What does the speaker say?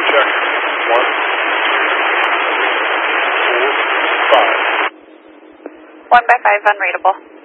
Check. 1, 4, 5. 1 by 5, unreadable.